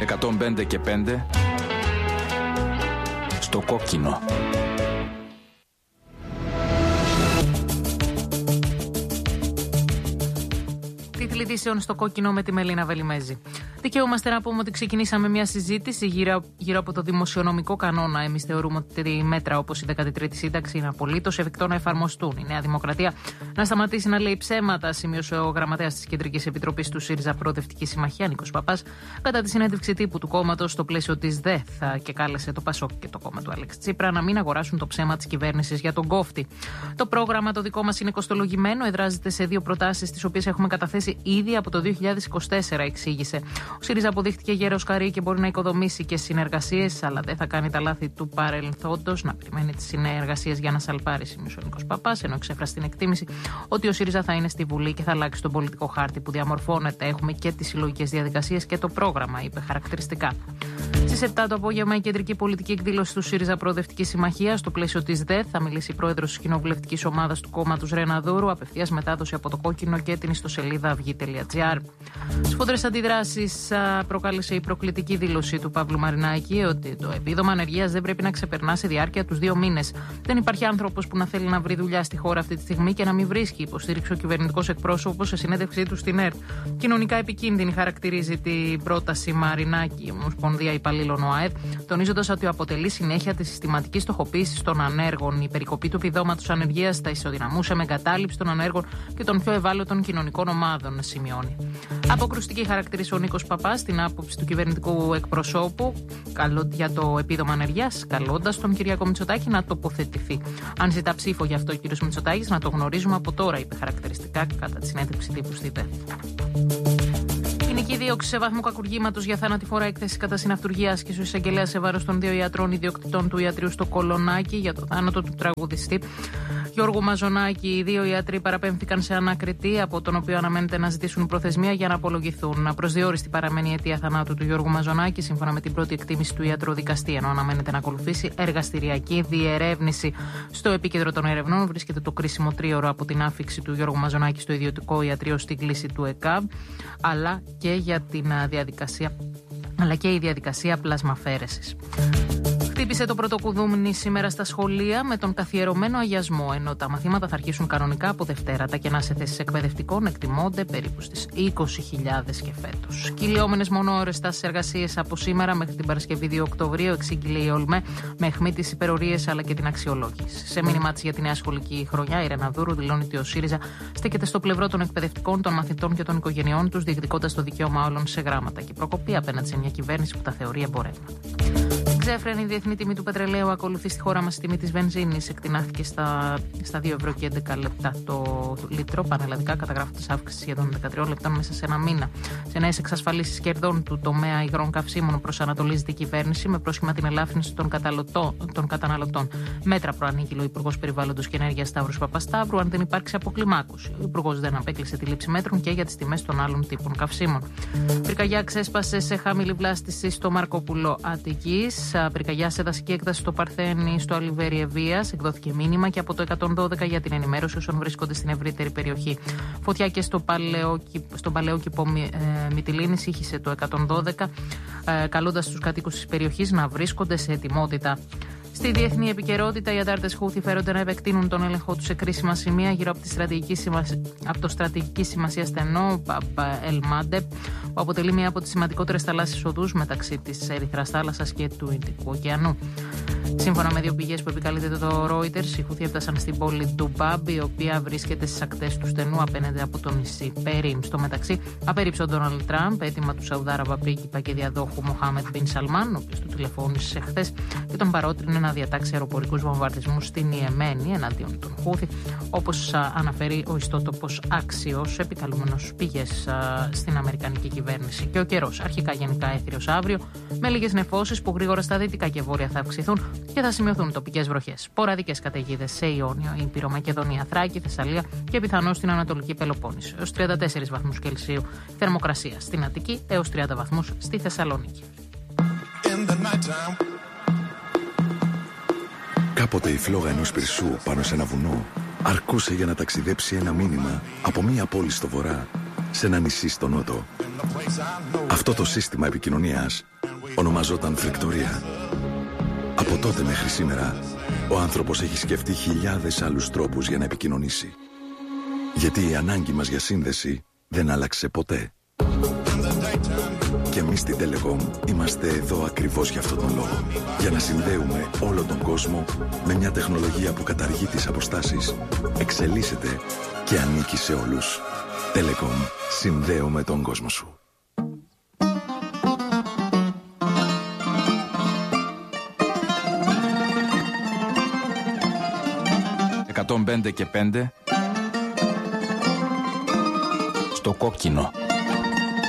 105 και 5 στο κόκκινο. Τίτλοι ειδήσεων στο κόκκινο με τη Μελίνα Βελιμέζη. Δικαιούμαστε να πούμε ότι ξεκινήσαμε μια συζήτηση γύρω από το δημοσιονομικό κανόνα. Εμείς θεωρούμε ότι μέτρα όπως η 13η σύνταξη είναι απολύτως εφικτό να εφαρμοστούν. Η Νέα Δημοκρατία να σταματήσει να λέει ψέματα, σημείωσε ο γραμματέας της Κεντρικής Επιτροπής του ΣΥΡΙΖΑ Προοδευτική Συμμαχία, Νίκος Παπάς, κατά τη συνέντευξη τύπου του κόμματος στο πλαίσιο της ΔΕΘ, και κάλεσε το ΠΑΣΟΚ και το κόμμα του Αλέξη Τσίπρα να μην αγοράσουν το ψέμα της κυβέρνησης για τον κόφτη. Το πρόγραμμα το δικό μας είναι κοστολογημένο, εδράζεται σε δύο προτάσεις, τις οποίες έχουμε καταθέσει ήδη από το 2024, εξήγησε. Ο ΣΥΡΙΖΑ αποδείχτηκε γέρος καρύ και μπορεί να οικοδομήσει και συνεργασίες, αλλά δεν θα κάνει τα λάθη του παρελθόντος, να περιμένει τις συνεργασίες για να σαλπάρει, σημείωσε ο Νίκος Παπάς, ενώ εξέφρασε την εκτίμηση ότι ο ΣΥΡΙΖΑ θα είναι στη Βουλή και θα αλλάξει τον πολιτικό χάρτη που διαμορφώνεται. Έχουμε και τις συλλογικές διαδικασίες και το πρόγραμμα, είπε χαρακτηριστικά. Στις 7 το απόγευμα, η κεντρική πολιτική εκδήλωση του ΣΥΡΙΖΑ Προοδευτική Συμμαχία, στο πλαίσιο της ΔΕΘ, θα μιλήσει η πρόεδρος της κοινοβουλευτικής ομάδας του κόμματος Ρένα Δούρου, απευθείας μετάδοση από το κόκκινο και την ιστοσελίδα αυγή.gr. Σφοδρές αντιδράσεις προκάλεσε η προκλητική δήλωση του Παύλου Μαρινάκη ότι το επίδομα ανεργίας δεν πρέπει να ξεπερνά σε διάρκεια τους 2 μήνες. Δεν υπάρχει άνθρωπος που να θέλει να βρει δουλειά στη χώρα αυτή τη στιγμή και να μην βρίσκει, υποστήριξε ο κυβερνητικός εκπρόσωπος σε συνέντευξή του στην ΕΡΤ. Κοινωνικά επικίνδυνη χαρακτηρίζει την πρόταση Μαρινάκη, η Ομοσπονδία Υπαλλήλων ΟΑΕΔ, τονίζοντας ότι αποτελεί συνέχεια τη συστηματική στοχοποίηση των ανέργων. Η περικοπή του επιδόματος ανεργίας θα ισοδυναμούσε με εγκατάλειψη των ανέργων και των πιο ευάλωτων κοινωνικών ομάδων, σημειώνει. Αποκρουστική χαρακτήρισε ο Νίκος Παπάς την άποψη του κυβερνητικού εκπροσώπου για το επίδομα ανεργίας, καλώντας τον Κυριάκο Μητσοτάκη να τοποθετηθεί. Αν ζητά ψήφο γι' αυτό ο κ. Μητσοτάκης, να το γνωρίζουμε από τώρα, είπε χαρακτηριστικά κατά τη συνέντευξη τύπου στη ΔΕΘ. Ποινική δίωξη σε βάθμο κακουργήματος για θανατηφόρα έκθεση κατά συναυτουργίας και ο εισαγγελέας σε βάρος των 2 ιατρών ιδιοκτητών του ιατρείου στο Κολονάκι για το θάνατο του τραγουδιστή Γιώργου Μαζονάκη. Οι 2 ιατροί παραπέμφθηκαν σε ανακριτή, από τον οποίο αναμένεται να ζητήσουν προθεσμία για να απολογηθούν. Απροσδιόριστη παραμένει η αιτία θανάτου του Γιώργου Μαζονάκη, σύμφωνα με την πρώτη εκτίμηση του ιατροδικαστή, ενώ αναμένεται να ακολουθήσει εργαστηριακή διερεύνηση. Στο επίκεντρο των ερευνών βρίσκεται το κρίσιμο τρίωρο από την άφιξη του Γιώργου Μαζονάκη στο ιδιωτικό ιατρείο στην κλίση του ΕΚΑΒ, αλλά και η διαδικασία πλασμαφέρεσης. Χτύπησε το πρώτο κουδούνι σήμερα στα σχολεία με τον καθιερωμένο αγιασμό, ενώ τα μαθήματα θα αρχίσουν κανονικά από Δευτέρα. Τα κενά σε θέσεις εκπαιδευτικών εκτιμώνται περίπου στις 20.000 και φέτος. Κυλιόμενες μόνο ώρες στις εργασίες από σήμερα μέχρι την Παρασκευή 2 Οκτωβρίου, εξήγηλε η ΟΛΜΕ με αιχμή τις υπερορίες αλλά και την αξιολόγηση. Σε μήνυμά της για τη νέα σχολική χρονιά, η Ρένα Δούρου δηλώνει ότι ο ΣΥΡΙΖΑ στέκεται στο πλευρό των εκπαιδευτικών, των μαθητών και των οικογενειών τους, διεκδικώντας το δικαίωμα όλων σε γράμματα και προκοπή απέναντι σε μια κυβέρνηση που τα θεωρεί εμπορεύματα. Ξέφρενη η διεθνή τιμή του πετρελαίου ακολουθεί στη χώρα μας η τιμή της βενζίνης. Εκτινάχθηκε στα 2,11 το λίτρο. Πανελλαδικά καταγράφοντας αύξηση σχεδόν 13 λεπτών μέσα σε ένα μήνα. Σε νέες εξασφαλίσεις κερδών του τομέα υγρών καυσίμων προσανατολίζεται η κυβέρνηση με πρόσχημα την ελάφρυνση των καταναλωτών. Μέτρα προανήγγειλε ο Υπουργός Περιβάλλοντος και Ενέργειας Σταύρος Παπασταύρου, αν δεν υπάρξει αποκλιμάκωση. Ο Υπουργός δεν απέκλεισε τη λήψη μέτρων και για τις τιμές των άλλων τύπων καυσίμων. Πυρκαγιά ξέσπασε σε χαμηλή βλάστηση στο Μαρκόπουλο Αττικής. Πυρκαγιά σε δασική έκταση στο Παρθένη, στο Αλιβέρι Ευβίας. Εκδόθηκε μήνυμα και από το 112 για την ενημέρωση όσων βρίσκονται στην ευρύτερη περιοχή. Φωτιά και στον Παλαιόκηπο Μυτιλήνης ήχησε το 112, καλώντας τους κατοίκους της περιοχής να βρίσκονται σε ετοιμότητα. Στη διεθνή επικαιρότητα, οι αντάρτες Χούθι φέρονται να επεκτείνουν τον έλεγχο τους σε κρίσιμα σημεία γύρω από το στρατηγική σημασία στενό El Mandeb, που αποτελεί μία από τις σημαντικότερες θαλάσσιες οδούς μεταξύ της Ερυθράς θάλασσας και του Ινδικού ωκεανού. Σύμφωνα με 2 πηγές που επικαλείται το Reuters, οι Χούθι έφτασαν στην πόλη Ντουμπάμπ, η οποία βρίσκεται στις ακτές του στενού απέναντι από το νησί Περίμ. Στο μεταξύ, απέρριψε ο Ντόναλντ Τραμπ αίτημα του Σαουδάραβα πρίγκιπα και διαδόχου Μοχάμετ Μπιν Σαλμάν, ο οποίος του τηλεφώνησε χθες και τον παρότρινε να διατάξει αεροπορικούς βομβαρδισμούς στην Ιεμένη εναντίον των Χούθι, όπως αναφέρει ο ιστότοπος Axios, επικαλούμενος πηγές στην Αμερικανική κυβέρνηση. Και ο καιρός, αρχικά γενικά έθριος αύριο, με λίγες νεφώσεις που γρήγορα στα δυτικά και βόρεια θα αυξηθούν και θα σημειωθούν τοπικές βροχές. Σποραδικές καταιγίδες σε Ιόνιο, Ήπειρο, Μακεδονία, Θράκη, Θεσσαλία και πιθανώς στην Ανατολική Πελοπόννησο. Έως 34 βαθμούς Κελσίου θερμοκρασία στην Αττική, έως 30 βαθμούς στη Θεσσαλονίκη. Κάποτε η φλόγα ενός πυρσού πάνω σε ένα βουνό αρκούσε για να ταξιδέψει ένα μήνυμα από μία πόλη στο βορρά σε ένα νησί στο νότο. Αυτό το σύστημα επικοινωνίας ονομαζόταν φρικτορία. Από τότε μέχρι σήμερα, ο άνθρωπος έχει σκεφτεί χιλιάδες άλλους τρόπους για να επικοινωνήσει. Γιατί η ανάγκη μας για σύνδεση δεν άλλαξε ποτέ. Και εμείς στην Telecom είμαστε εδώ ακριβώς για αυτόν τον λόγο. Για να συνδέουμε όλο τον κόσμο με μια τεχνολογία που καταργεί τις αποστάσεις, εξελίσσεται και ανήκει σε όλους. Telecom. Συνδέουμε τον κόσμο σου. 105 και 5 στο κόκκινο.